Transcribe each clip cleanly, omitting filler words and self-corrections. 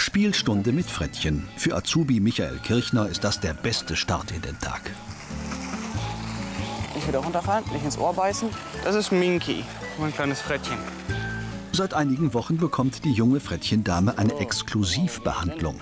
Spielstunde mit Frettchen. Für Azubi Michael Kirchner ist das der beste Start in den Tag. Nicht wieder runterfallen, nicht ins Ohr beißen. Das ist Minky, mein kleines Frettchen. Seit einigen Wochen bekommt die junge Frettchendame eine Exklusivbehandlung.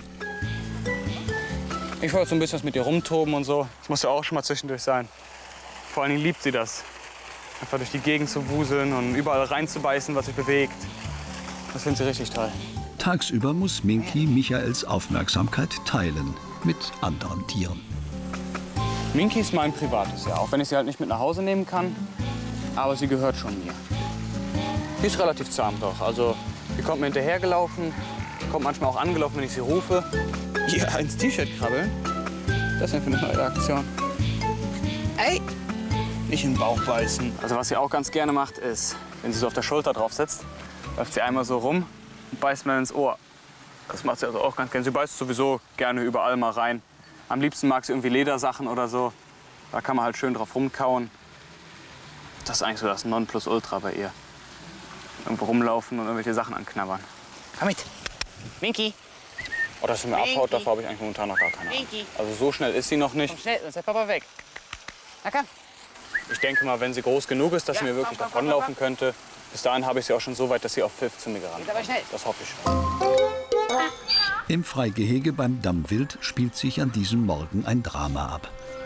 Ich wollte so ein bisschen was mit ihr rumtoben und so. Das muss ja auch schon mal zwischendurch sein. Vor allen Dingen liebt sie das. Einfach durch die Gegend zu wuseln und überall reinzubeißen, was sich bewegt. Das findet sie richtig toll. Tagsüber muss Minky Michaels Aufmerksamkeit teilen mit anderen Tieren. Minky ist mein privates, ja. Auch wenn ich sie halt nicht mit nach Hause nehmen kann. Aber sie gehört schon mir. Die ist relativ zahm doch. Also, die kommt mir hinterhergelaufen. Kommt manchmal auch angelaufen, wenn ich sie rufe. Ja, ins T-Shirt krabbeln. Das ist denn für eine neue Aktion. Ey! Nicht in den Bauch beißen. Also was sie auch ganz gerne macht, ist, wenn sie so auf der Schulter drauf sitzt, läuft sie einmal so rum und beißt mir ins Ohr. Das macht sie also auch ganz gerne. Sie beißt sowieso gerne überall mal rein. Am liebsten mag sie irgendwie Ledersachen oder so. Da kann man halt schön drauf rumkauen. Das ist eigentlich so das Nonplusultra bei ihr. Irgendwo rumlaufen und irgendwelche Sachen anknabbern. Komm mit! Minky! Oh, dass sie mir abhaut, davor habe ich eigentlich momentan noch gar keine Ahnung. Also so schnell ist sie noch nicht. Komm schnell, sonst ist der Papa weg. Na komm. Ich denke mal, wenn sie groß genug ist, dass sie mir wirklich davonlaufen könnte, bis dahin habe ich sie auch schon so weit, dass sie auf Pfiff zu mir gerannt ist. Das hoffe ich schon. Im Freigehege beim Dammwild spielt sich an diesem Morgen ein Drama ab.